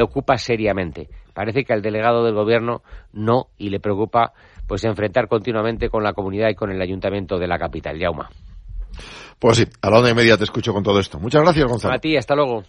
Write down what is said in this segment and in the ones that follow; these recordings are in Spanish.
preocupa seriamente. Parece que al delegado del gobierno no, y le preocupa pues enfrentar continuamente con la comunidad y con el ayuntamiento de la capital. Jaume. Pues sí, a la 1:30 te escucho con todo esto. Muchas gracias, Gonzalo. A ti, hasta luego.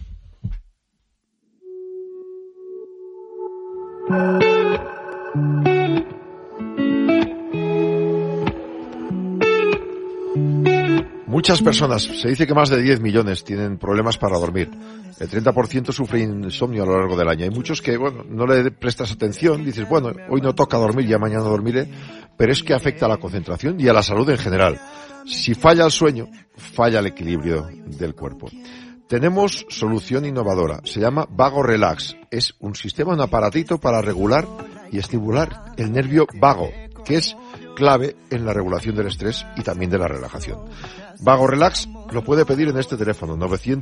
Muchas personas, se dice que más de 10 millones tienen problemas para dormir. El 30% sufre insomnio a lo largo del año. Hay muchos que, bueno, no le prestas atención, dices, bueno, hoy no toca dormir, ya mañana dormiré, pero es que afecta a la concentración y a la salud en general. Si falla el sueño, falla el equilibrio del cuerpo. Tenemos solución innovadora, se llama Vago Relax. Es un sistema, un aparatito para regular y estimular el nervio vago, que es clave en la regulación del estrés y también de la relajación. Vago Relax lo puede pedir en este teléfono,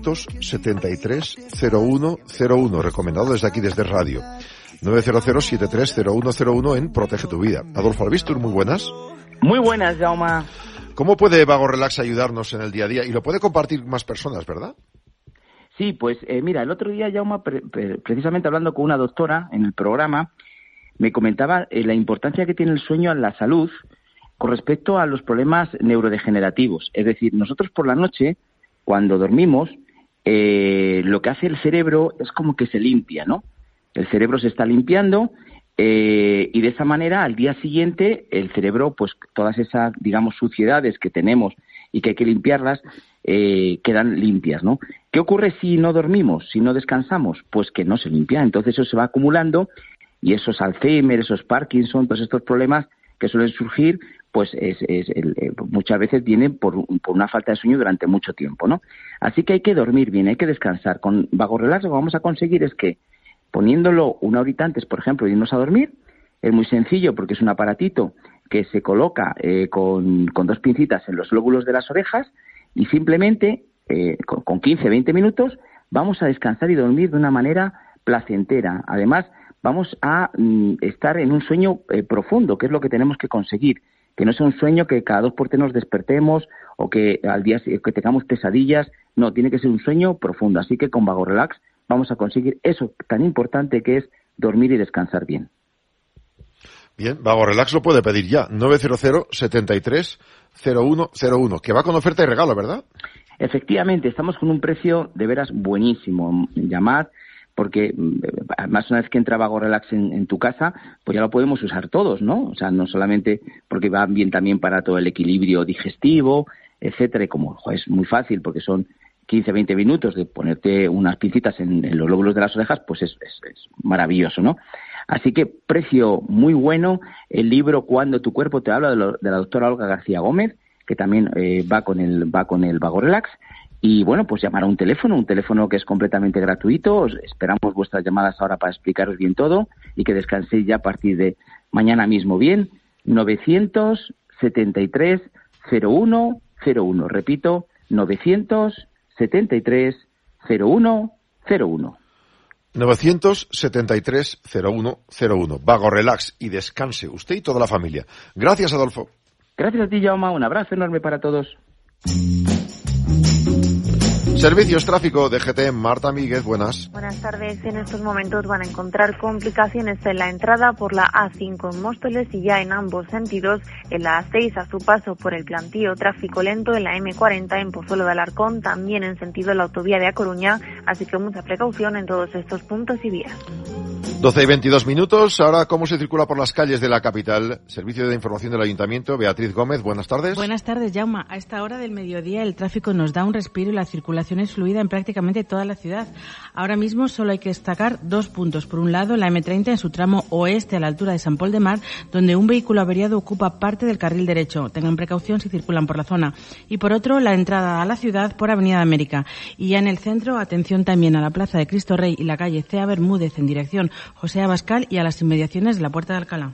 973-0101, recomendado desde aquí, desde radio. 900-730101 en Protege tu Vida. Adolfo Albistur, muy buenas. Muy buenas, Jaume. ¿Cómo puede Vago Relax ayudarnos en el día a día? Y lo puede compartir más personas, ¿verdad? Sí, pues mira, el otro día, Jaume, precisamente hablando con una doctora en el programa, me comentaba la importancia que tiene el sueño en la salud con respecto a los problemas neurodegenerativos. Es decir, nosotros por la noche, cuando dormimos, lo que hace el cerebro es como que se limpia, ¿no? El cerebro se está limpiando y de esa manera, al día siguiente, el cerebro, pues todas esas, digamos, suciedades que tenemos y que hay que limpiarlas, quedan limpias, ¿no? ¿Qué ocurre si no dormimos, si no descansamos? Pues que no se limpia. Entonces eso se va acumulando y esos Alzheimer, esos Parkinson, todos estos problemas que suelen surgir, pues muchas veces vienen por una falta de sueño durante mucho tiempo, ¿no? Así que hay que dormir bien, hay que descansar. Con Vago Relax lo que vamos a conseguir es que, poniéndolo una horita antes, por ejemplo, de irnos a dormir, es muy sencillo porque es un aparatito que se coloca con 2 pincitas en los lóbulos de las orejas y simplemente con 15-20 minutos vamos a descansar y dormir de una manera placentera. Además, vamos a estar en un sueño profundo, que es lo que tenemos que conseguir. Que no sea un sueño que cada 2 por 3 nos despertemos o que al día que tengamos pesadillas. No, tiene que ser un sueño profundo. Así que con Vago Relax vamos a conseguir eso tan importante que es dormir y descansar bien. Bien, Vago Relax lo puede pedir ya, 900-73-0101, que va con oferta y regalo, ¿verdad? Efectivamente, estamos con un precio de veras buenísimo. Llamad, porque además una vez que entra Vago Relax en tu casa, pues ya lo podemos usar todos, ¿no? O sea, no solamente porque va bien también para todo el equilibrio digestivo, etcétera, y como es muy fácil porque son 15-20 minutos de ponerte unas pincitas en los lóbulos de las orejas, pues es maravilloso, ¿no? Así que precio muy bueno. El libro Cuando tu cuerpo te habla, de la doctora Olga García Gómez, que también va con el Vago Relax. Y bueno, pues llamar a un teléfono que es completamente gratuito. Esperamos vuestras llamadas ahora para explicaros bien todo y que descanséis ya a partir de mañana mismo. Bien, 973-0101. Repito, 973-0101. 973-0101. Vago Relax y descanse usted y toda la familia. Gracias, Adolfo. Gracias a ti, Jaume. Un abrazo enorme para todos. Servicios Tráfico de GT, Marta Míguez, buenas. Buenas tardes. En estos momentos van a encontrar complicaciones en la entrada por la A5 en Móstoles y ya en ambos sentidos, en la A6 a su paso por el Plantío, tráfico lento en la M40 en Pozuelo de Alarcón, también en sentido la autovía de A Coruña, así que mucha precaución en todos estos puntos y vías. 12 y 22 minutos. Ahora, ¿cómo se circula por las calles de la capital? Servicio de Información del Ayuntamiento, Beatriz Gómez, buenas tardes. Buenas tardes, Jaume. A esta hora del mediodía el tráfico nos da un respiro y la circulación es fluida en prácticamente toda la ciudad. Ahora mismo solo hay que destacar 2 puntos. Por un lado, la M30 en su tramo oeste a la altura de San Pol de Mar, donde un vehículo averiado ocupa parte del carril derecho. Tengan precaución si circulan por la zona. Y por otro, la entrada a la ciudad por Avenida de América. Y ya en el centro, atención también a la Plaza de Cristo Rey y la calle Cea Bermúdez en dirección José Abascal y a las inmediaciones de la Puerta de Alcalá.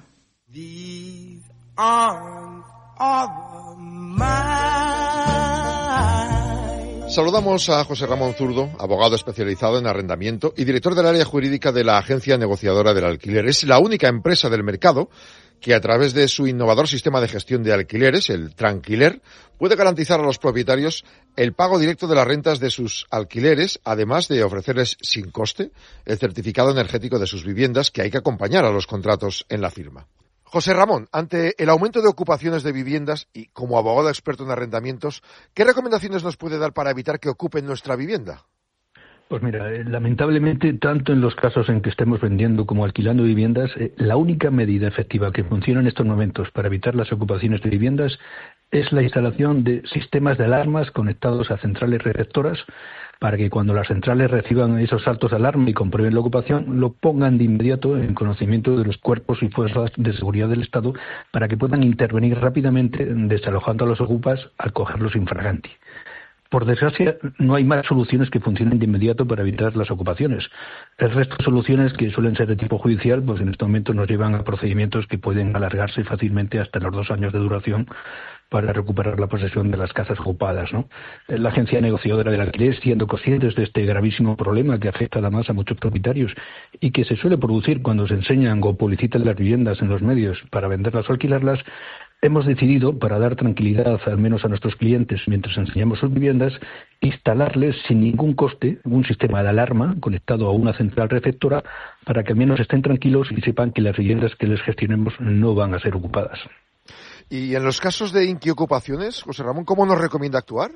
Saludamos a José Ramón Zurdo, abogado especializado en arrendamiento y director del área jurídica de la Agencia Negociadora del Alquiler. Es la única empresa del mercado que a través de su innovador sistema de gestión de alquileres, el Tranquiler, puede garantizar a los propietarios el pago directo de las rentas de sus alquileres, además de ofrecerles sin coste el certificado energético de sus viviendas, que hay que acompañar a los contratos en la firma. José Ramón, ante el aumento de ocupaciones de viviendas y como abogado experto en arrendamientos, ¿qué recomendaciones nos puede dar para evitar que ocupen nuestra vivienda? Pues mira, lamentablemente, tanto en los casos en que estemos vendiendo como alquilando viviendas, la única medida efectiva que funciona en estos momentos para evitar las ocupaciones de viviendas es la instalación de sistemas de alarmas conectados a centrales receptoras para que cuando las centrales reciban esos saltos de alarma y comprueben la ocupación, lo pongan de inmediato en conocimiento de los cuerpos y fuerzas de seguridad del Estado para que puedan intervenir rápidamente desalojando a los ocupas al cogerlos infraganti. Por desgracia, no hay más soluciones que funcionen de inmediato para evitar las ocupaciones. El resto de soluciones, que suelen ser de tipo judicial, pues en este momento nos llevan a procedimientos que pueden alargarse fácilmente hasta los 2 años de duración para recuperar la posesión de las casas ocupadas, ¿no? La agencia negociadora del alquiler, siendo conscientes de este gravísimo problema que afecta además a muchos propietarios y que se suele producir cuando se enseñan o publicitan las viviendas en los medios para venderlas o alquilarlas, hemos decidido, para dar tranquilidad al menos a nuestros clientes mientras enseñamos sus viviendas, instalarles sin ningún coste un sistema de alarma conectado a una central receptora para que al menos estén tranquilos y sepan que las viviendas que les gestionemos no van a ser ocupadas. Y en los casos de inquiocupaciones, José Ramón, ¿cómo nos recomienda actuar?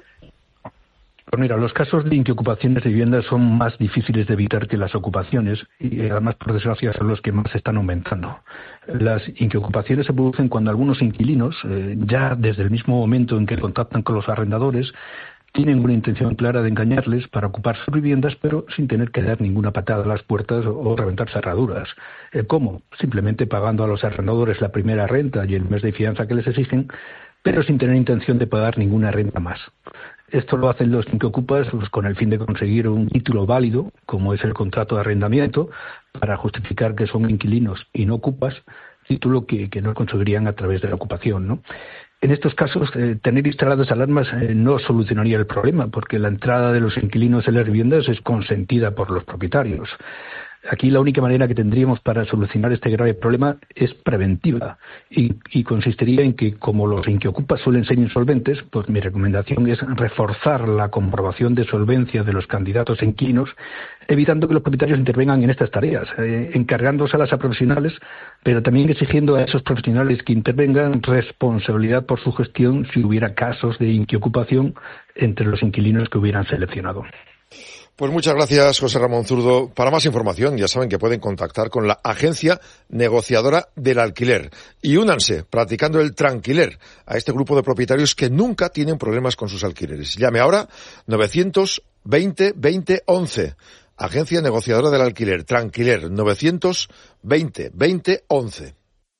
Pues mira, los casos de inquiocupaciones de viviendas son más difíciles de evitar que las ocupaciones y además, por desgracia, son los que más están aumentando. Las inquiocupaciones se producen cuando algunos inquilinos, ya desde el mismo momento en que contactan con los arrendadores, tienen una intención clara de engañarles para ocupar sus viviendas, pero sin tener que dar ninguna patada a las puertas o reventar cerraduras. ¿Cómo? Simplemente pagando a los arrendadores la primera renta y el mes de fianza que les exigen, pero sin tener intención de pagar ninguna renta más. Esto lo hacen los inquiocupas pues, con el fin de conseguir un título válido, como es el contrato de arrendamiento, para justificar que son inquilinos y no ocupas, título que no conseguirían a través de la ocupación, ¿no? En estos casos, tener instaladas alarmas no solucionaría el problema, porque la entrada de los inquilinos en las viviendas es consentida por los propietarios. Aquí la única manera que tendríamos para solucionar este grave problema es preventiva y consistiría en que, como los inquiocupas suelen ser insolventes, pues mi recomendación es reforzar la comprobación de solvencia de los candidatos a inquilinos, evitando que los propietarios intervengan en estas tareas, encargándoselas a profesionales, pero también exigiendo a esos profesionales que intervengan responsabilidad por su gestión si hubiera casos de inquiocupación entre los inquilinos que hubieran seleccionado. Pues muchas gracias, José Ramón Zurdo. Para más información, ya saben que pueden contactar con la agencia negociadora del alquiler. Y únanse, practicando el Tranquiler, a este grupo de propietarios que nunca tienen problemas con sus alquileres. Llame ahora 920 20 11. Agencia negociadora del alquiler, Tranquiler, 920 20 11.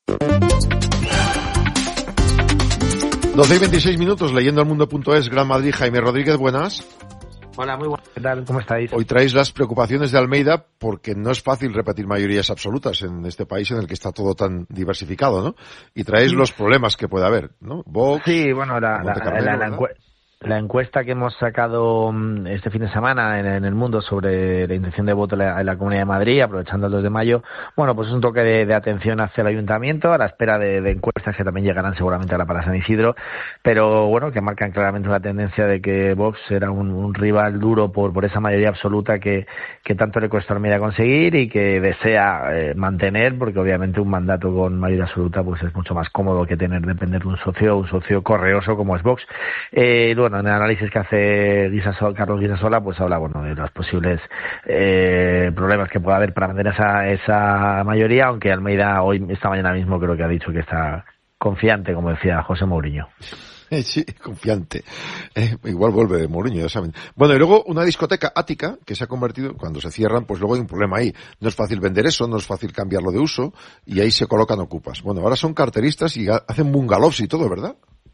12 y 26 minutos, leyendo almundo.es, Gran Madrid, Jaime Rodríguez, buenas. Hola, muy buenas. ¿Qué tal? ¿Cómo estáis? Hoy traéis las preocupaciones de Almeida porque no es fácil repetir mayorías absolutas en este país en el que está todo tan diversificado, ¿no? Y traéis los problemas que puede haber, ¿no? Vox, sí, bueno, la encuesta que hemos sacado este fin de semana en El Mundo sobre la intención de voto en la Comunidad de Madrid, aprovechando el 2 de mayo, bueno, pues es un toque de atención hacia el Ayuntamiento, a la espera de encuestas que también llegarán seguramente ahora para San Isidro, pero bueno, que marcan claramente una tendencia de que Vox era un rival duro por esa mayoría absoluta que tanto le cuesta a Almeida conseguir y que desea mantener, porque obviamente un mandato con mayoría absoluta pues es mucho más cómodo que depender de un socio correoso como es Vox. Bueno, en el análisis que hace Carlos Guisasola, pues habla de los posibles problemas que pueda haber para mantener esa mayoría, aunque Almeida esta mañana mismo creo que ha dicho que está confiante, como decía José Mourinho. Sí, confiante. Igual vuelve Mourinho, ya saben. Bueno, y luego una discoteca ática que se ha convertido, cuando se cierran, pues luego hay un problema ahí. No es fácil vender eso, no es fácil cambiarlo de uso, y ahí se colocan ocupas. Bueno, ahora son carteristas y hacen bungalows y todo, ¿verdad?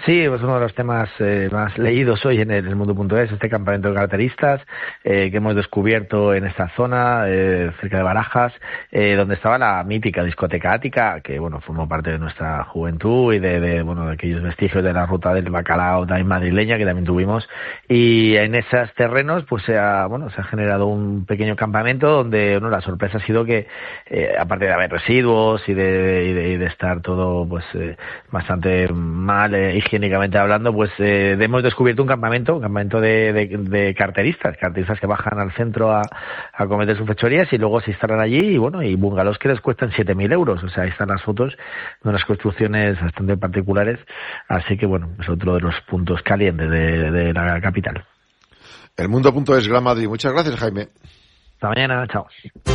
Sí, pues uno de los temas más leídos hoy en el mundo.es, este campamento de carteristas que hemos descubierto en esta zona, cerca de Barajas, donde estaba la mítica discoteca Ática, que bueno, formó parte de nuestra juventud y de aquellos vestigios de la ruta del bacalao también madrileña que también tuvimos. Y en esos terrenos pues se ha generado un pequeño campamento donde la sorpresa ha sido que aparte de haber residuos y de estar todo pues bastante mal higiénicamente hablando, pues hemos descubierto un campamento de carteristas que bajan al centro a cometer sus fechorías y luego se instalan allí y bungalows que les cuestan 7.000 euros. O sea, ahí están las fotos de unas construcciones bastante particulares. Así que bueno, es otro de los puntos calientes de la capital. El mundo.es Gran Madrid. Muchas gracias, Jaime. Hasta mañana, chao.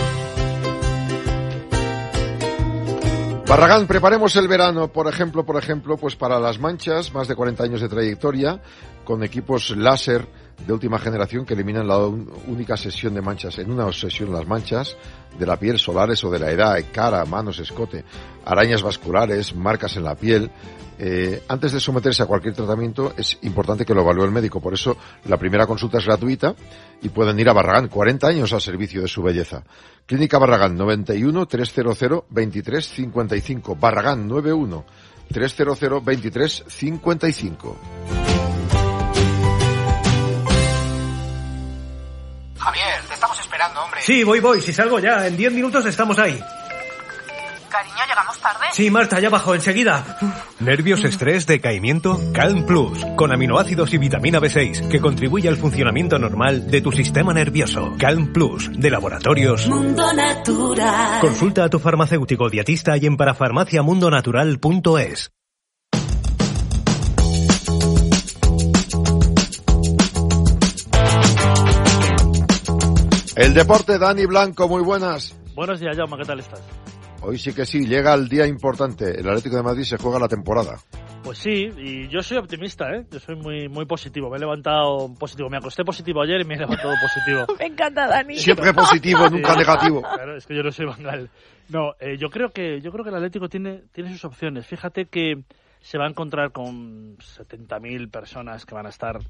Barragán, preparemos el verano, por ejemplo, pues para las manchas, más de 40 años de trayectoria, con equipos láser de última generación que eliminan la única sesión de manchas, en una sesión las manchas de la piel, solares o de la edad, cara, manos, escote, arañas vasculares, marcas en la piel. Antes de someterse a cualquier tratamiento es importante que lo evalúe el médico, por eso la primera consulta es gratuita y pueden ir a Barragán, 40 años al servicio de su belleza. Clínica Barragán, 91 300 23 55. Barragán, 91 300 23 55. Javier, te estamos esperando, hombre. Sí, voy. Si salgo ya, en 10 minutos estamos ahí. Cariño, ¿llegamos tarde? Sí, Marta, ya bajo, enseguida. ¿Nervios, estrés, decaimiento? Calm Plus, con aminoácidos y vitamina B6, que contribuye al funcionamiento normal de tu sistema nervioso. Calm Plus, de Laboratorios Mundo Natural. Consulta a tu farmacéutico dietista y en parafarmaciamundonatural.es. El deporte, Dani Blanco, muy buenas. Buenos días, Jaume, ¿qué tal estás? Hoy sí que sí, llega el día importante. El Atlético de Madrid se juega la temporada. Pues sí, y yo soy optimista, ¿eh? Yo soy muy positivo. Me he levantado positivo. Me acosté positivo ayer y me he levantado positivo. Me encanta, Dani. Siempre positivo, nunca negativo. Claro, es que yo no soy Bangal. No, yo creo que el Atlético tiene sus opciones. Fíjate que se va a encontrar con 70.000 personas que van a estar,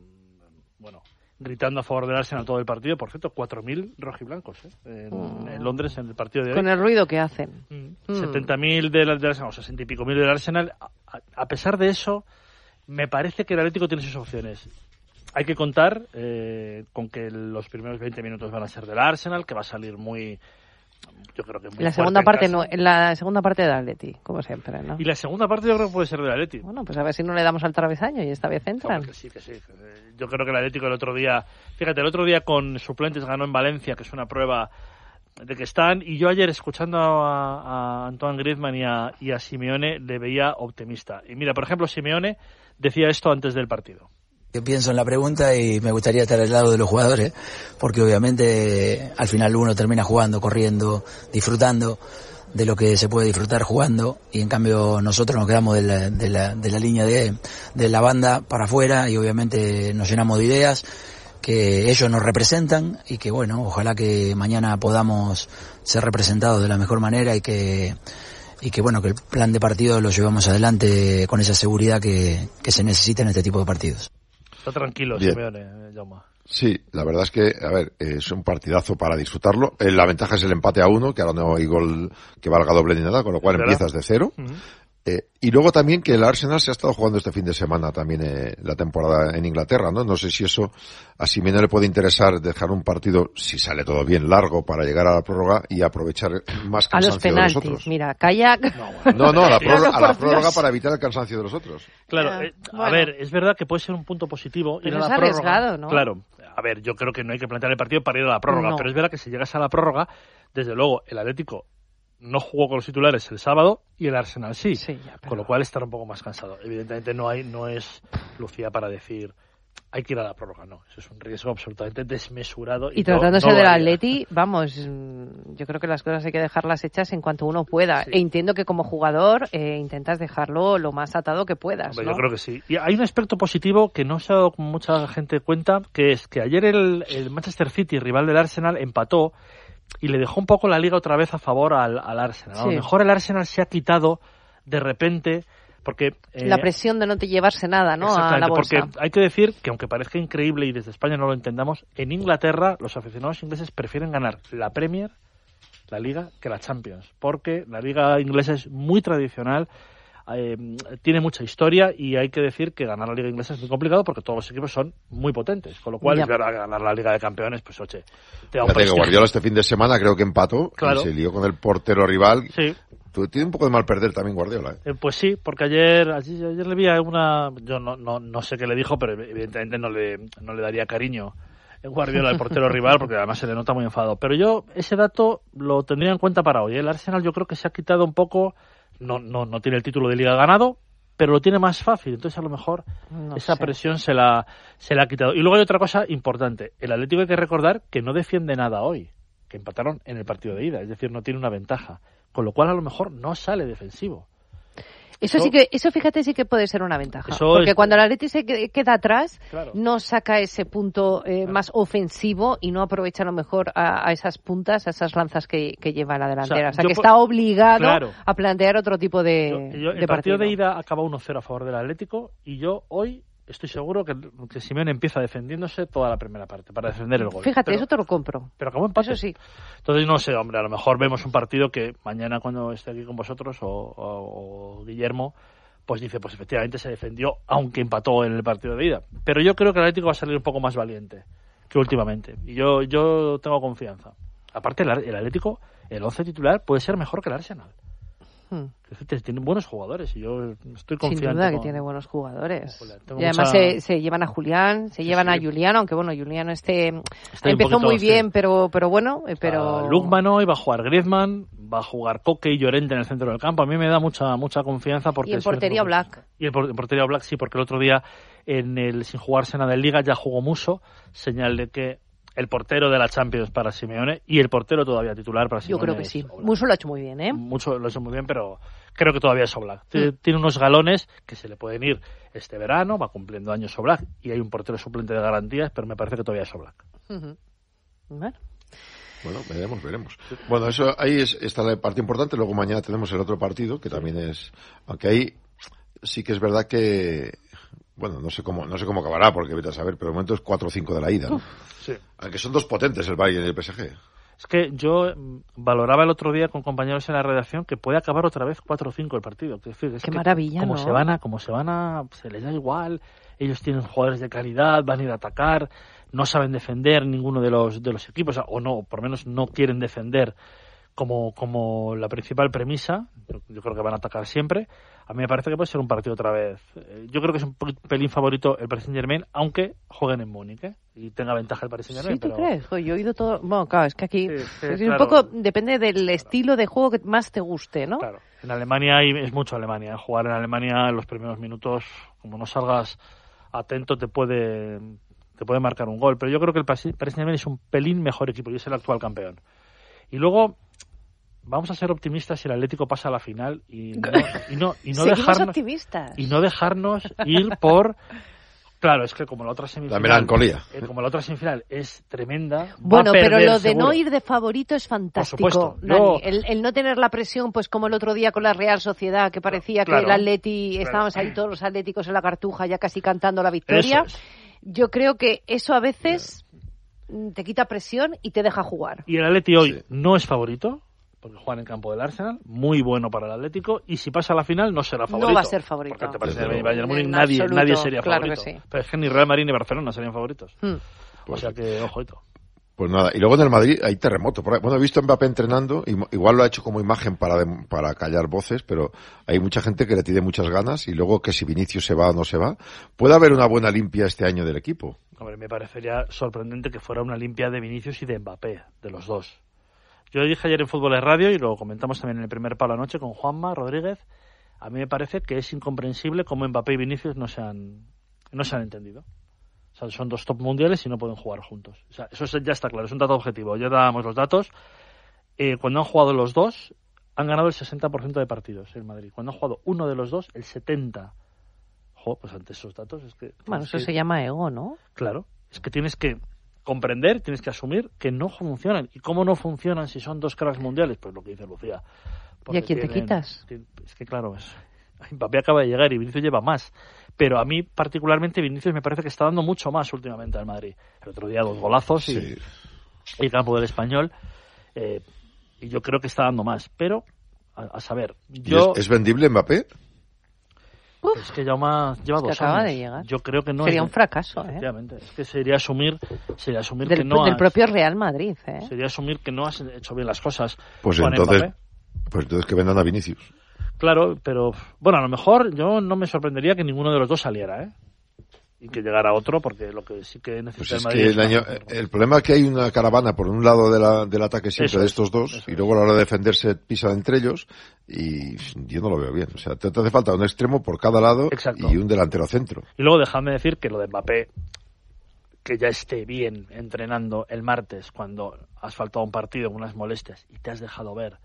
gritando a favor del Arsenal todo el partido. Por cierto, 4.000 rojiblancos en Londres en el partido de hoy. Con el ruido que hacen. 70.000 del Arsenal, o 60 y pico mil del Arsenal. A pesar de eso, me parece que el Atlético tiene sus opciones. Hay que contar con que los primeros 20 minutos van a ser del Arsenal, que va a salir yo creo que muy la segunda parte no, en la segunda parte del Atleti, como siempre, ¿no? Y la segunda parte yo creo que puede ser del Atleti. Bueno, pues a ver si no le damos al travesaño y esta vez entran. Que sí. Yo creo que el Atlético el otro día con suplentes ganó en Valencia, que es una prueba de que están, y yo ayer escuchando a Antoine Griezmann y a Simeone le veía optimista. Y mira, por ejemplo, Simeone decía esto antes del partido. Yo pienso en la pregunta y me gustaría estar al lado de los jugadores, porque obviamente al final uno termina jugando, corriendo, disfrutando de lo que se puede disfrutar jugando, y en cambio nosotros nos quedamos de la línea de la banda para afuera y obviamente nos llenamos de ideas que ellos nos representan y que ojalá que mañana podamos ser representados de la mejor manera y que el plan de partido lo llevamos adelante con esa seguridad que se necesita en este tipo de partidos. Está tranquilo, Simeone, Jaume. Sí, la verdad es que, es un partidazo para disfrutarlo. La ventaja es el empate a 1, que ahora no hay gol que valga doble ni nada, con lo cual empiezas de 0. Y luego también que el Arsenal se ha estado jugando este fin de semana también la temporada en Inglaterra, ¿no? No sé si eso a Simeone le puede interesar dejar un partido, si sale todo bien, largo para llegar a la prórroga y aprovechar más cansancio de los otros. A los penaltis, mira, kayak. No, a la prórroga para evitar el cansancio de los otros. Claro, a ver, es verdad que puede ser un punto positivo ir a la prórroga. Pero es arriesgado, ¿no? Claro, a ver, yo creo que no hay que plantear el partido para ir a la prórroga, pero es verdad que si llegas a la prórroga, desde luego el Atlético no jugó con los titulares el sábado y el Arsenal sí, con lo cual estará un poco más cansado. Evidentemente no es Lucía para decir hay que ir a la prórroga, no, eso es un riesgo absolutamente desmesurado. Y tratándose del Atleti, yo creo que las cosas hay que dejarlas hechas en cuanto uno pueda, e entiendo que como jugador intentas dejarlo lo más atado que puedas, ¿no? Yo creo que sí. Y hay un aspecto positivo que no se ha dado mucha gente cuenta, que es que ayer el Manchester City, rival del Arsenal, empató y le dejó un poco la liga otra vez a favor al Arsenal. A lo mejor el Arsenal se ha quitado de repente Porque la presión de no te llevarse nada, ¿no? A la bolsa. Porque hay que decir que, aunque parezca increíble y desde España no lo entendamos, en Inglaterra los aficionados ingleses prefieren ganar la Premier, la Liga, que la Champions, porque la Liga inglesa es muy tradicional, tiene mucha historia, y hay que decir que ganar la Liga inglesa es muy complicado porque todos los equipos son muy potentes, con lo cual ganar la Liga de Campeones, pues oye, te da un prestigio. Guardiola este fin de semana creo que empató, claro, y se lió con el portero rival. Sí. Tiene un poco de mal perder también Guardiola, ¿eh? Pues sí, porque ayer le vi a una... Yo no sé qué le dijo, pero evidentemente no le daría cariño en Guardiola al portero rival, porque además se le nota muy enfadado. Pero yo ese dato lo tendría en cuenta para hoy. El Arsenal yo creo que se ha quitado un poco... No tiene el título de Liga ganado, pero lo tiene más fácil. Entonces a lo mejor esa presión se la ha quitado. Y luego hay otra cosa importante. El Atlético, hay que recordar que no defiende nada hoy, que empataron en el partido de ida. Es decir, no tiene una ventaja. Con lo cual a lo mejor no sale defensivo. Eso fíjate, sí que puede ser una ventaja. Porque cuando el Atleti se queda atrás, claro, no saca ese punto más ofensivo y no aprovecha a lo mejor a esas puntas, a esas lanzas que lleva la delantera. O sea que está obligado a plantear otro tipo de partido. El partido de ida acaba 1-0 a favor del Atlético, y yo hoy estoy seguro que Simeone empieza defendiéndose toda la primera parte para defender el gol. Fíjate, eso te lo compro. Pero acabó empate. Eso sí. Entonces no sé, hombre, a lo mejor vemos un partido que mañana, cuando esté aquí con vosotros, o Guillermo, pues dice, pues efectivamente se defendió, aunque empató en el partido de ida. Pero yo creo que el Atlético va a salir un poco más valiente que últimamente. Y yo tengo confianza. Aparte, el Atlético, el 11 titular, puede ser mejor que el Arsenal. Tienen buenos jugadores y yo estoy confiante. Sin duda que tiene buenos jugadores. Y además se llevan a Julián, llevan a Julián, aunque bueno, Julián empezó muy bien, pero bueno. Lukman hoy va a jugar Griezmann, va a jugar Koke y Llorente en el centro del campo. A mí me da mucha confianza. Porque y en portería Black. Y en portería Black sí, porque el otro día sin jugarse nada en Liga ya jugó Musso, señal de que el portero de la Champions para Simeone y el portero todavía titular para Simeone. Yo creo que sí. Musso lo ha hecho muy bien, ¿eh? Mucho lo ha hecho muy bien, pero creo que todavía es Oblak. Tiene unos galones que se le pueden ir este verano, va cumpliendo años Oblak, y hay un portero suplente de garantías, pero me parece que todavía es Oblak. Bueno, veremos. Bueno, eso ahí está la parte importante. Luego mañana tenemos el otro partido, que también es... Aunque ahí sí que es verdad que... Bueno, no sé cómo acabará, porque vete a saber, pero de momento es 4-5 de la ida, ¿no? Sí. Aunque son dos potentes, el Bayern y el PSG. Es que yo valoraba el otro día con compañeros en la redacción que puede acabar otra vez 4-5 el partido. Es decir, Qué maravilla, como ¿no? se les da igual, ellos tienen jugadores de calidad, van a ir a atacar, no saben defender ninguno de los equipos, o no, por lo menos no quieren defender como la principal premisa. Yo creo que van a atacar siempre. A mí me parece que puede ser un partido otra vez. Yo creo que es un pelín favorito el Paris Saint-Germain, aunque jueguen en Múnich, y tenga ventaja el Paris Saint-Germain. ¿Sí, tú crees? Yo he oído todo... Bueno, claro, es que aquí un poco depende del estilo de juego que más te guste, ¿no? Claro. En Alemania es mucho Alemania. Jugar en Alemania en los primeros minutos, como no salgas atento, te puede marcar un gol. Pero yo creo que el Paris Saint-Germain es un pelín mejor equipo y es el actual campeón. Y luego... Vamos a ser optimistas si el Atlético pasa a la final y no dejarnos ir por... Claro, es que como la otra semifinal... La melancolía. Como la otra semifinal es tremenda... Bueno, pero lo de seguro. No ir de favorito es fantástico, por supuesto. Dani. El no tener la presión, pues como el otro día con la Real Sociedad, que parecía que el Atleti... Estábamos ahí todos los atléticos en la Cartuja ya casi cantando la victoria. Yo creo que eso a veces te quita presión y te deja jugar. Y el Atleti hoy no es favorito, porque juega en el campo del Arsenal, muy bueno para el Atlético, y si pasa a la final no será favorito. No va a ser favorito. Porque te parece que Bayern Múnich nadie sería claro favorito. Que sí. Pero es que ni Real Madrid ni Barcelona serían favoritos. O sea que, ojito. Pues nada, y luego en el Madrid hay terremoto. Bueno, he visto a Mbappé entrenando, igual lo ha hecho como imagen para callar voces, pero hay mucha gente que le tiene muchas ganas, y luego que si Vinicius se va o no se va, puede haber una buena limpia este año del equipo. Hombre, me parecería sorprendente que fuera una limpia de Vinicius y de Mbappé, de los dos. Yo dije ayer en Fútbol de Radio, y lo comentamos también en el primer palo anoche con Juanma Rodríguez, a mí me parece que es incomprensible cómo Mbappé y Vinicius no se han entendido. O sea, son dos top mundiales y no pueden jugar juntos. O sea, eso ya está claro, es un dato objetivo. Ya dábamos los datos. Cuando han jugado los dos, han ganado el 60% de partidos en Madrid. Cuando han jugado uno de los dos, el 70%. Pues ante esos datos es que... Bueno, eso se llama ego, ¿no? Claro, es que tienes que comprender, tienes que asumir que no funcionan. ¿Y cómo no funcionan si son dos cracks mundiales? Pues lo que dice Lucía. ¿Y a quién te quitas? Es que claro, Mbappé acaba de llegar y Vinicius lleva más. Pero a mí, particularmente, Vinicius me parece que está dando mucho más últimamente al Madrid. El otro día 2 golazos y campo del Español. Y yo creo que está dando más. Pero, a saber... ¿Es vendible Mbappé? Es que Jaume lleva 2 acaba años. De llegar. Yo creo que no sería un fracaso, efectivamente. Es que sería asumir que no del propio Real Madrid, Sería asumir que no has hecho bien las cosas. Pues entonces que vendan a Vinicius. Claro, pero bueno, a lo mejor yo no me sorprendería que ninguno de los dos saliera, y que llegara otro, porque lo que sí que necesita pues el Madrid el problema es que hay una caravana por un lado del ataque siempre de estos dos, y luego a la hora de defenderse pisan entre ellos, y yo no lo veo bien. O sea, te hace falta un extremo por cada lado. Exacto. Y un delantero centro. Y luego dejadme decir que lo de Mbappé, que ya esté bien entrenando el martes cuando has faltado un partido con unas molestias y te has dejado ver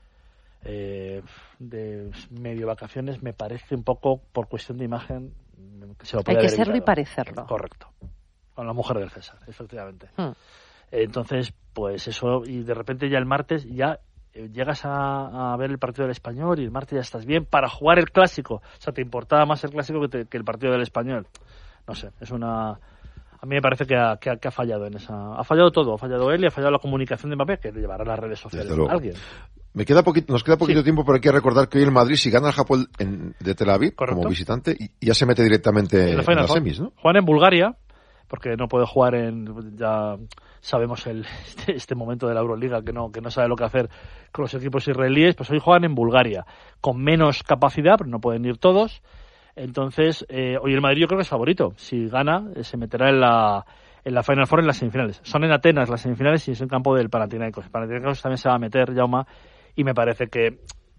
de medio vacaciones, me parece un poco, por cuestión de imagen, se lo hay que serlo y parecerlo. Correcto. Con la mujer del César, efectivamente. Entonces, pues eso, y de repente ya el martes ya llegas a ver el partido del Español y el martes ya estás bien para jugar el Clásico. O sea, te importaba más el Clásico que el partido del Español. No sé, es una... A mí me parece que ha fallado en esa... Ha fallado todo. Ha fallado él y ha fallado la comunicación de Mbappé, que le llevará a las redes sociales a alguien. Nos queda poquito tiempo, pero hay que recordar que hoy el Madrid, si gana el Japón de Tel Aviv, correcto, como visitante, ya se mete directamente en las semis, ¿no? Juegan en Bulgaria, porque no puede jugar ya sabemos este momento de la Euroliga que no sabe lo que hacer con los equipos israelíes, pues hoy juegan en Bulgaria, con menos capacidad, pero no pueden ir todos. Entonces, hoy el Madrid yo creo que es favorito. Si gana, se meterá en la Final Four, en las semifinales. Son en Atenas las semifinales y es en campo del Panathinaikos. El Panathinaikos también se va a meter, Jaume, y me parece que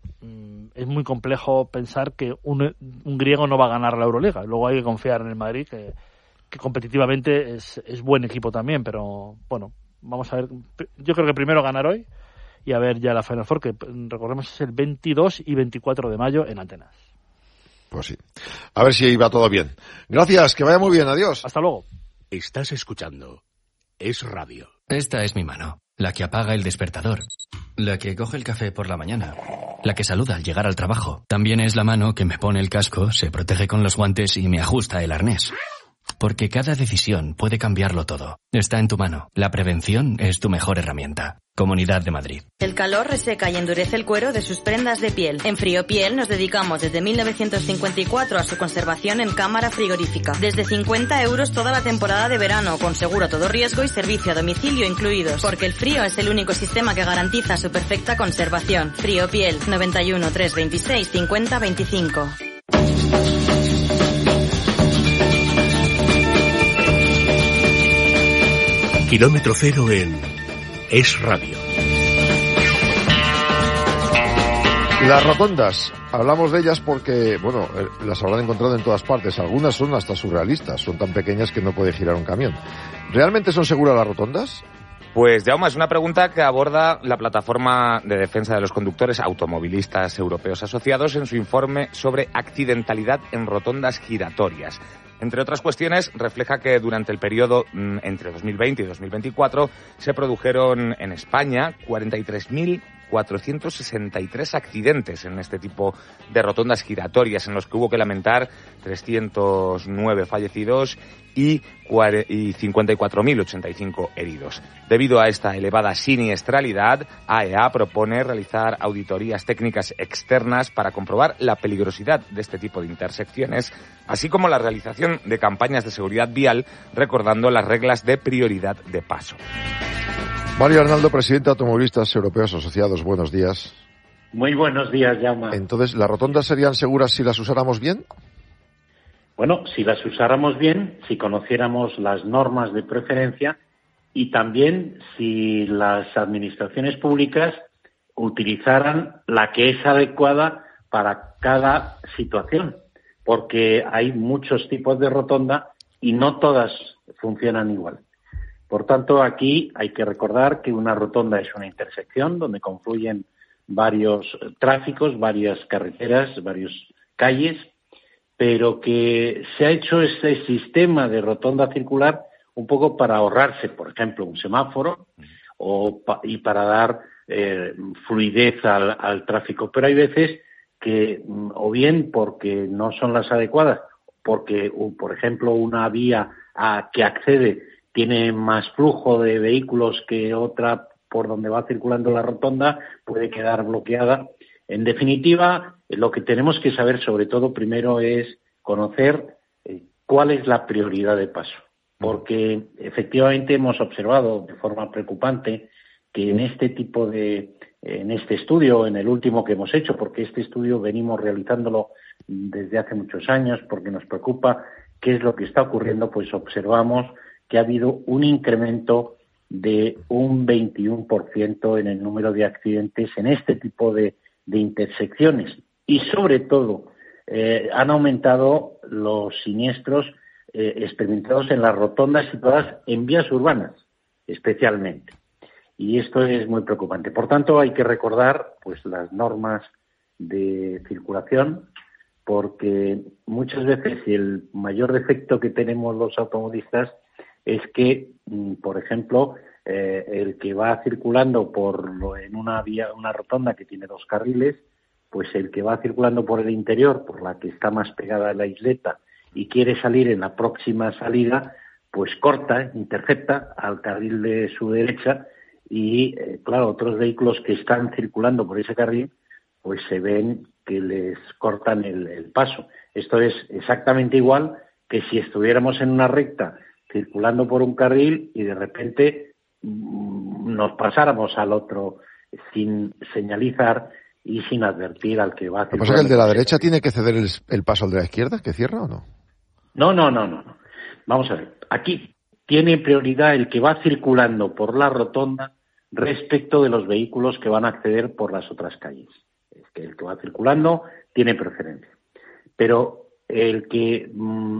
es muy complejo pensar que un griego no va a ganar la Euroliga. Luego hay que confiar en el Madrid, que competitivamente es buen equipo también, pero bueno, vamos a ver. Yo creo que primero ganar hoy y a ver ya la Final Four, que recordemos es el 22 y 24 de mayo en Atenas. Pues sí. A ver si va todo bien. Gracias, que vaya muy bien. Adiós. Hasta luego. Estás escuchando Es Radio. Esta es mi mano, la que apaga el despertador, la que coge el café por la mañana, la que saluda al llegar al trabajo. También es la mano que me pone el casco, se protege con los guantes y me ajusta el arnés. Porque cada decisión puede cambiarlo todo. Está en tu mano. La prevención es tu mejor herramienta. Comunidad de Madrid. El calor reseca y endurece el cuero de sus prendas de piel. En Friopiel nos dedicamos desde 1954 a su conservación en cámara frigorífica. Desde 50 € toda la temporada de verano, con seguro a todo riesgo y servicio a domicilio incluidos. Porque el frío es el único sistema que garantiza su perfecta conservación. Friopiel, 91 326 50 25. Kilómetro cero en Es Radio. Las rotondas, hablamos de ellas porque, bueno, las habrán encontrado en todas partes. Algunas son hasta surrealistas, son tan pequeñas que no puede girar un camión. ¿Realmente son seguras las rotondas? Pues, Jaume, es una pregunta que aborda la Plataforma de Defensa de los Conductores Automovilistas Europeos Asociados en su informe sobre accidentalidad en rotondas giratorias. Entre otras cuestiones, refleja que durante el periodo entre 2020 y 2024 se produjeron en España 43.463 accidentes en este tipo de rotondas giratorias, en los que hubo que lamentar 309 fallecidos y 54.085 heridos. Debido a esta elevada siniestralidad, AEA propone realizar auditorías técnicas externas para comprobar la peligrosidad de este tipo de intersecciones, así como la realización de campañas de seguridad vial, recordando las reglas de prioridad de paso. Mario Arnaldo, presidente de Automovilistas Europeos Asociados, buenos días. Muy buenos días, Jaume. Entonces, ¿las rotondas serían seguras si las usáramos bien? Bueno, si las usáramos bien, si conociéramos las normas de preferencia y también si las administraciones públicas utilizaran la que es adecuada para cada situación, porque hay muchos tipos de rotonda y no todas funcionan igual. Por tanto, aquí hay que recordar que una rotonda es una intersección donde confluyen varios tráficos, varias carreteras, varias calles, pero que se ha hecho este sistema de rotonda circular un poco para ahorrarse, por ejemplo, un semáforo y para dar fluidez al tráfico. Pero hay veces que o bien porque no son las adecuadas, porque, por ejemplo, una vía que accede tiene más flujo de vehículos que otra por donde va circulando la rotonda, puede quedar bloqueada. En definitiva, lo que tenemos que saber, sobre todo, primero es conocer cuál es la prioridad de paso. Porque efectivamente hemos observado de forma preocupante que en este estudio, en el último que hemos hecho, porque este estudio venimos realizándolo desde hace muchos años, porque nos preocupa qué es lo que está ocurriendo, pues observamos que ha habido un incremento de un 21% en el número de accidentes en este tipo de intersecciones. Y sobre todo, han aumentado los siniestros experimentados en las rotondas situadas en vías urbanas, especialmente. Y esto es muy preocupante. Por tanto, hay que recordar pues las normas de circulación, porque muchas veces el mayor defecto que tenemos los automovilistas es que, por ejemplo, el que va circulando en una vía, una rotonda que tiene 2 carriles, pues el que va circulando por el interior, por la que está más pegada a la isleta, y quiere salir en la próxima salida, pues corta, intercepta al carril de su derecha y, claro, otros vehículos que están circulando por ese carril, pues se ven que les cortan el paso. Esto es exactamente igual que si estuviéramos en una recta circulando por un carril y de repente nos pasáramos al otro sin señalizar y sin advertir al que va a circular. ¿Lo que pasa es que el de la derecha tiene que ceder el paso al de la izquierda, que cierra o no? No. Vamos a ver. Aquí tiene prioridad el que va circulando por la rotonda respecto de los vehículos que van a acceder por las otras calles. Es que el que va circulando tiene preferencia. Pero el que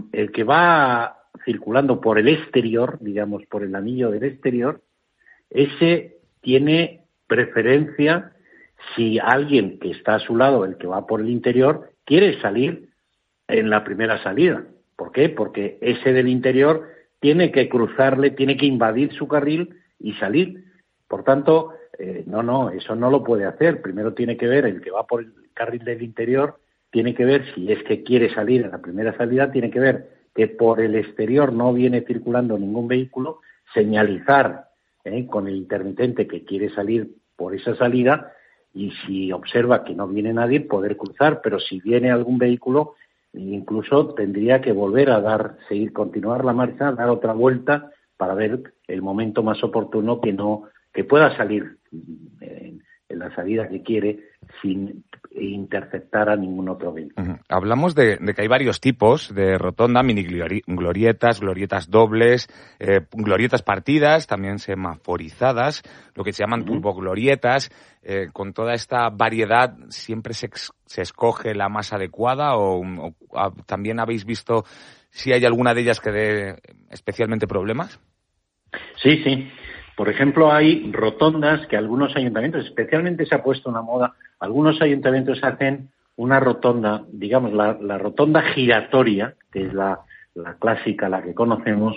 va circulando por el exterior, digamos, por el anillo del exterior, ese tiene preferencia si alguien que está a su lado, el que va por el interior, quiere salir en la primera salida. ¿Por qué? Porque ese del interior tiene que cruzarle, tiene que invadir su carril y salir. Por tanto, eso no lo puede hacer. Primero tiene que ver el que va por el carril del interior, tiene que ver si es que quiere salir en la primera salida, tiene que ver que por el exterior no viene circulando ningún vehículo, señalizar con el intermitente que quiere salir por esa salida, y si observa que no viene nadie, poder cruzar. Pero si viene algún vehículo, incluso tendría que volver a continuar la marcha, dar otra vuelta para ver el momento más oportuno que pueda salir en la salida que quiere sin interceptar a ningún otro vehículo. Uh-huh. Hablamos de que hay varios tipos de rotonda, mini glorietas, glorietas dobles, glorietas partidas, también semaforizadas, lo que se llaman turboglorietas. Con toda esta variedad, ¿siempre se escoge la más adecuada o también habéis visto si hay alguna de ellas que dé especialmente problemas? Sí. Por ejemplo, hay rotondas que algunos ayuntamientos, especialmente se ha puesto una moda, algunos ayuntamientos hacen una rotonda, digamos, la rotonda giratoria, que es la clásica, la que conocemos,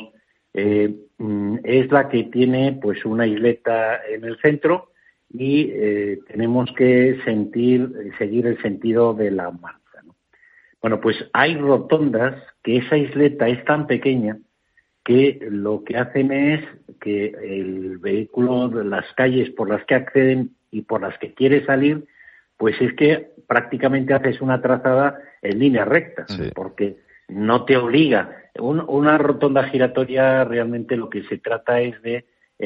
es la que tiene pues una isleta en el centro y tenemos que seguir el sentido de la marcha, ¿no? Bueno, pues hay rotondas que esa isleta es tan pequeña que lo que hacen es que el vehículo de las calles por las que acceden y por las que quiere salir, pues es que prácticamente haces una trazada en línea recta, porque no te obliga. Una rotonda giratoria realmente lo que trata es de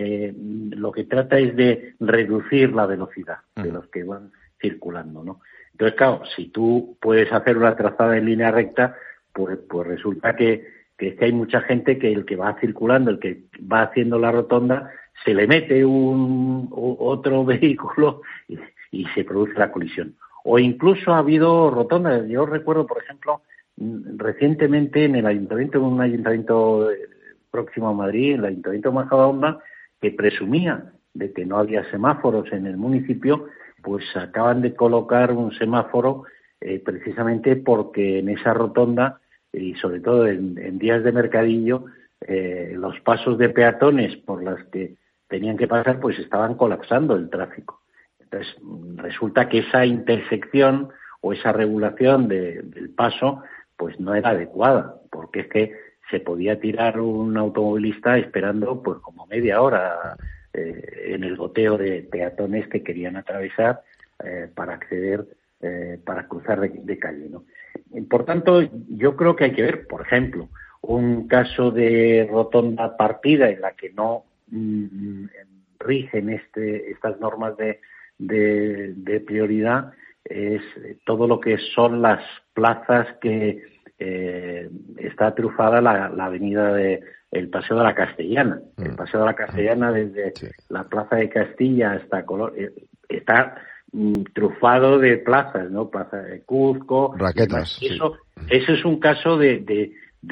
reducir la velocidad de los que van circulando, ¿no? Entonces, claro, si tú puedes hacer una trazada en línea recta, pues resulta que hay mucha gente que el que va circulando, el que va haciendo la rotonda, se le mete otro vehículo y se produce la colisión. O incluso ha habido rotondas. Yo recuerdo, por ejemplo, recientemente en un ayuntamiento próximo a Madrid, el ayuntamiento de Majadahonda, que presumía de que no había semáforos en el municipio, pues acaban de colocar un semáforo precisamente porque en esa rotonda, y sobre todo en días de mercadillo, los pasos de peatones por las que tenían que pasar pues estaban colapsando el tráfico. Entonces resulta que esa intersección o esa regulación del paso pues no era adecuada, porque es que se podía tirar un automovilista esperando pues como media hora en el goteo de peatones que querían atravesar para acceder, para cruzar de calle, ¿no? Por tanto, yo creo que hay que ver, por ejemplo, un caso de rotonda partida en la que no rigen estas normas de prioridad, es todo lo que son las plazas que está trufada la avenida el Paseo de la Castellana. El Paseo de la Castellana desde la Plaza de Castilla hasta Colón está trufado de plazas, ¿no? Plaza de Cuzco, raquetas. Eso es un caso de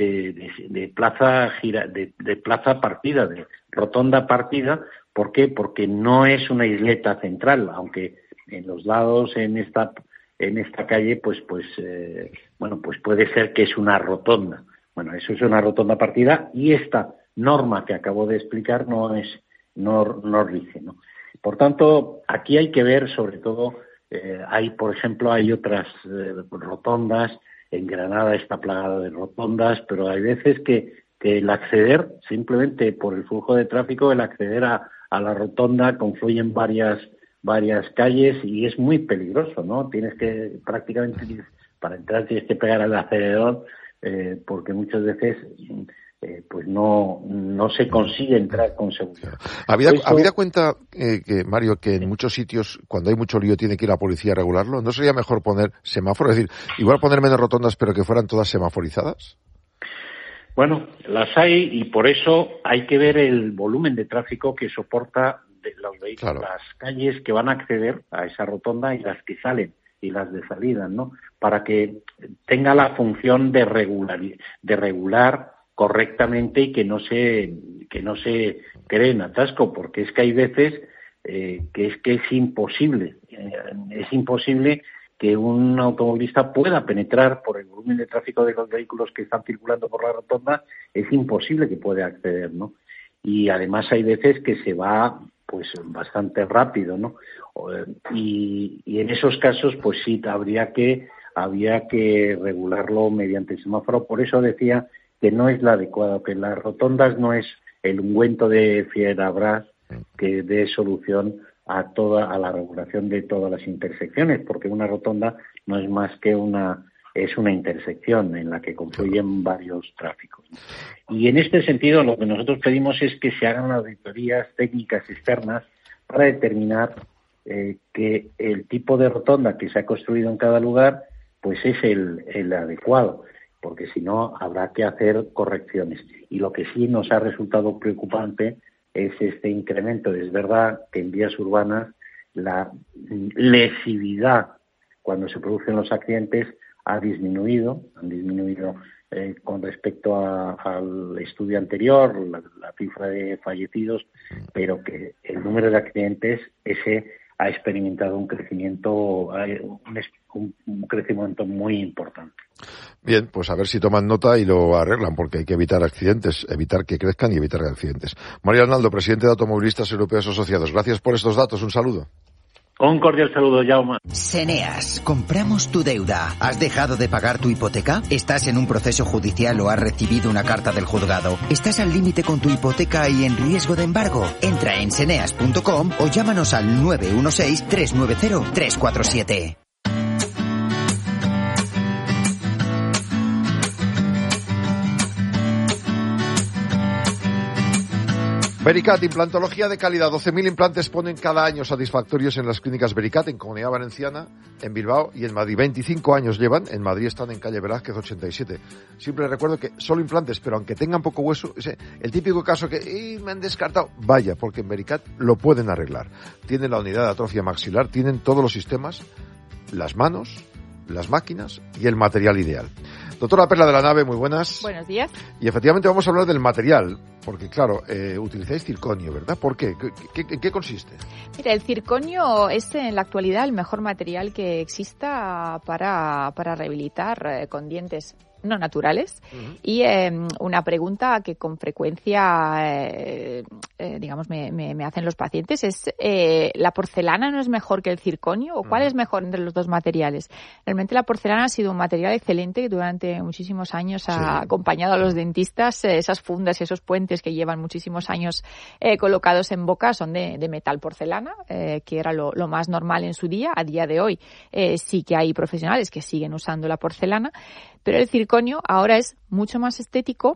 plaza partida, de rotonda partida. ¿Por qué? Porque no es una isleta central, aunque en los lados en esta calle pues puede ser que es una rotonda. Bueno, eso es una rotonda partida y esta norma que acabo de explicar no rige, ¿no? Por tanto, aquí hay que ver, sobre todo, hay otras rotondas. En Granada está plagada de rotondas, pero hay veces que el acceder, simplemente por el flujo de tráfico, el acceder a la rotonda confluyen varias calles y es muy peligroso, ¿no? Para entrar tienes que pegar al acelerador, porque muchas veces pues no se consigue entrar con seguridad. ¿Habida cuenta, Mario, que en muchos sitios, cuando hay mucho lío, tiene que ir la policía a regularlo? ¿No sería mejor poner semáforos? Es decir, igual poner menos rotondas, pero que fueran todas semaforizadas. Bueno, las hay y por eso hay que ver el volumen de tráfico que soporta los vehículos, las calles que van a acceder a esa rotonda y las que salen y las de salida, ¿no? Para que tenga la función de regular correctamente y que no se cree en atasco, porque es que hay veces que es imposible que un automovilista pueda penetrar por el volumen de tráfico de los vehículos que están circulando por la rotonda, es imposible que pueda acceder, ¿no? Y además hay veces que se va pues bastante rápido, ¿no? Y en esos casos pues sí habría que regularlo mediante semáforo. Por eso decía que no es la adecuada, que las rotondas no es el ungüento de Fierabras que dé solución a la regulación de todas las intersecciones, porque una rotonda no es más que una intersección en la que confluyen varios tráficos. Y en este sentido lo que nosotros pedimos es que se hagan auditorías técnicas externas para determinar que el tipo de rotonda que se ha construido en cada lugar pues es el adecuado, porque si no habrá que hacer correcciones. Y lo que sí nos ha resultado preocupante es este incremento. Es verdad que en vías urbanas la lesividad cuando se producen los accidentes han disminuido con respecto al estudio anterior, la cifra de fallecidos, pero que el número de accidentes ha experimentado un crecimiento muy importante. Bien, pues a ver si toman nota y lo arreglan, porque hay que evitar accidentes, evitar que crezcan y evitar accidentes. Mario Arnaldo, presidente de Automovilistas Europeos Asociados, gracias por estos datos, un saludo. Un cordial saludo, Jaume. Seneas, compramos tu deuda. ¿Has dejado de pagar tu hipoteca? ¿Estás en un proceso judicial o has recibido una carta del juzgado? ¿Estás al límite con tu hipoteca y en riesgo de embargo? Entra en seneas.com o llámanos al 916-390-347. Vericat, implantología de calidad. 12.000 implantes ponen cada año satisfactorios en las clínicas Vericat, en Comunidad Valenciana, en Bilbao y en Madrid. 25 años llevan, en Madrid están en calle Velázquez 87. Siempre recuerdo que solo implantes, pero aunque tengan poco hueso, el típico caso que me han descartado, vaya, porque en Vericat lo pueden arreglar. Tienen la unidad de atrofia maxilar, tienen todos los sistemas, las manos, las máquinas y el material ideal. Doctora Perla de la Nave, muy buenas. Buenos días. Y efectivamente vamos a hablar del material, porque claro, utilizáis circonio, ¿verdad? ¿Por qué? ¿En qué consiste? Mira, el circonio es en la actualidad el mejor material que exista para rehabilitar con dientes. no naturales. Y una pregunta que con frecuencia, digamos, me hacen los pacientes es, ¿la porcelana no es mejor que el circonio? ¿O cuál es mejor entre los dos materiales? Realmente la porcelana ha sido un material excelente que durante muchísimos años ha acompañado a los dentistas. Esas fundas y esos puentes que llevan muchísimos años colocados en boca son de metal porcelana, que era lo más normal en su día. A día de hoy sí que hay profesionales que siguen usando la porcelana, pero el circonio ahora es mucho más estético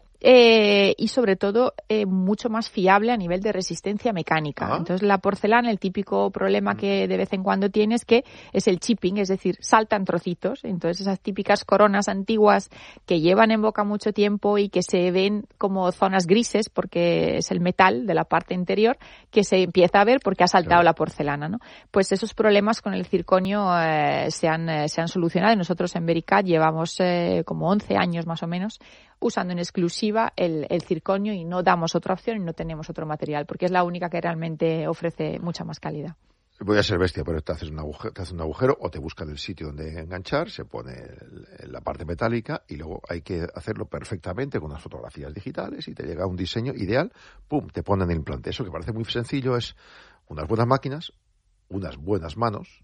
y sobre todo mucho más fiable a nivel de resistencia mecánica. Entonces la porcelana, el típico problema que de vez en cuando tiene es que es el chipping, es decir, saltan trocitos. Entonces esas típicas coronas antiguas que llevan en boca mucho tiempo y que se ven como zonas grises porque es el metal de la parte interior que se empieza a ver porque ha saltado la porcelana, ¿no? Pues esos problemas con el circonio se han solucionado y nosotros en Vericat llevamos como 11 años más o menos usando en exclusiva el circonio y no damos otra opción y no tenemos otro material porque es la única que realmente ofrece mucha más calidad. Voy a ser bestia, pero te haces un agujero o te buscan el sitio donde enganchar, se pone la parte metálica y luego hay que hacerlo perfectamente con unas fotografías digitales y te llega un diseño ideal, ¡pum!, te ponen el implante. Eso que parece muy sencillo es unas buenas máquinas, unas buenas manos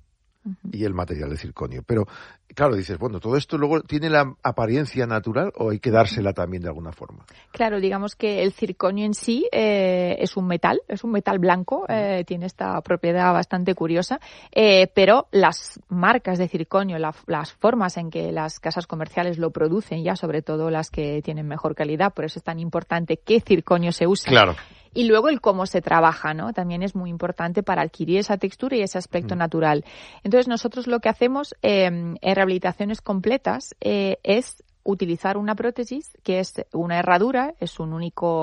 y el material de circonio. Pero, claro, dices, bueno, ¿todo esto luego tiene la apariencia natural o hay que dársela también de alguna forma? Claro, digamos que el circonio en sí es un metal blanco, tiene esta propiedad bastante curiosa, pero las marcas de circonio, las formas en que las casas comerciales lo producen, ya sobre todo las que tienen mejor calidad, por eso es tan importante qué circonio se usa. Claro. Y luego el cómo se trabaja, ¿no? También es muy importante para adquirir esa textura y ese aspecto natural. Entonces nosotros lo que hacemos en rehabilitaciones completas es utilizar una prótesis que es una herradura, es una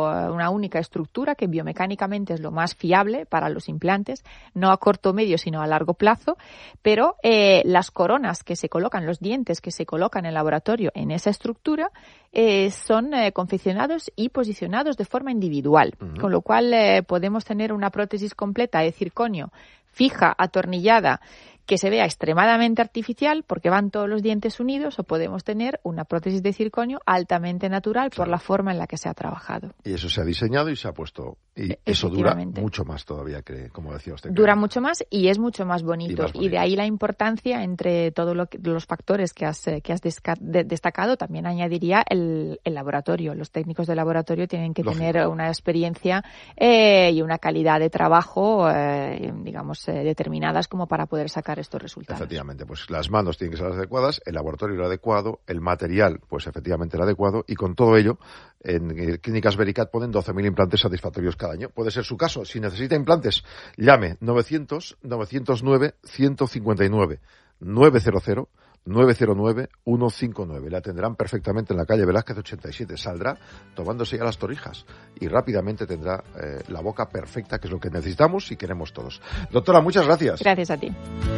única estructura que biomecánicamente es lo más fiable para los implantes, no a corto o medio sino a largo plazo, pero las coronas que se colocan, los dientes que se colocan en el laboratorio en esa estructura son confeccionados y posicionados de forma individual, con lo cual podemos tener una prótesis completa de circonio fija, atornillada, que se vea extremadamente artificial porque van todos los dientes unidos, o podemos tener una prótesis de circonio altamente natural por la forma en la que se ha trabajado. Y eso se ha diseñado y se ha puesto. Y eso dura mucho más todavía, como decía usted. Dura mucho más y es mucho más bonito. Y de ahí la importancia entre todos los factores que has destacado. También añadiría el laboratorio. Los técnicos de laboratorio tienen que tener una experiencia y una calidad de trabajo, digamos, determinadas como para poder sacar estos resultados. Efectivamente, pues las manos tienen que ser las adecuadas, el laboratorio el adecuado, el material, pues efectivamente el adecuado, y con todo ello, en Clínicas Vericat ponen 12.000 implantes satisfactorios cada año. Puede ser su caso. Si necesita implantes, llame 900-909-159, 900-909-159. Le atenderán perfectamente en la calle Velázquez 87. Saldrá tomándose ya las torrijas y rápidamente tendrá la boca perfecta, que es lo que necesitamos y queremos todos. Doctora, muchas gracias. Gracias a ti.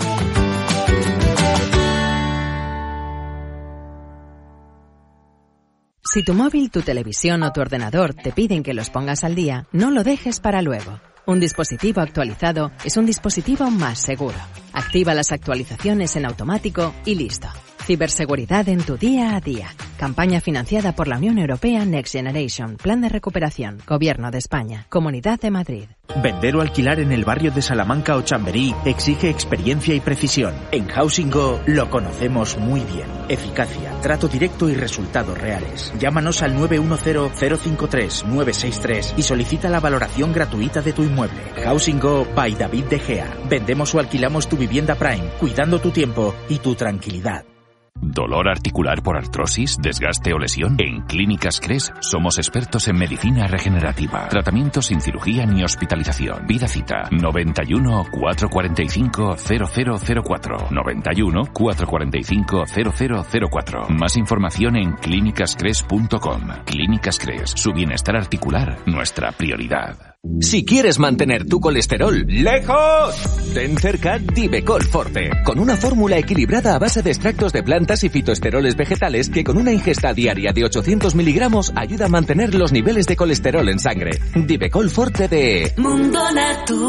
Si tu móvil, tu televisión o tu ordenador te piden que los pongas al día, no lo dejes para luego. Un dispositivo actualizado es un dispositivo más seguro. Activa las actualizaciones en automático y listo. Ciberseguridad en tu día a día. Campaña financiada por la Unión Europea Next Generation. Plan de recuperación. Gobierno de España. Comunidad de Madrid. Vender o alquilar en el barrio de Salamanca o Chamberí exige experiencia y precisión. En Housing Go lo conocemos muy bien. Eficacia, trato directo y resultados reales. Llámanos al 910-053-963 y solicita la valoración gratuita de tu inmueble. Housing Go by David De Gea. Vendemos o alquilamos tu vivienda Prime, cuidando tu tiempo y tu tranquilidad. ¿Dolor articular por artrosis, desgaste o lesión? En Clínicas Cres somos expertos en medicina regenerativa. Tratamiento sin cirugía ni hospitalización. Pida cita 91 445 0004. 91 445 0004. Más información en clínicascres.com. Clínicas Cres. Su bienestar articular, nuestra prioridad. Si quieres mantener tu colesterol lejos, ten cerca Divecol Forte, con una fórmula equilibrada a base de extractos de plantas y fitoesteroles vegetales que con una ingesta diaria de 800 miligramos ayuda a mantener los niveles de colesterol en sangre. Divecol Forte de Mundo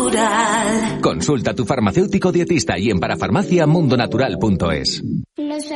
Natural. Consulta a tu farmacéutico dietista y en parafarmacia mundonatural.es.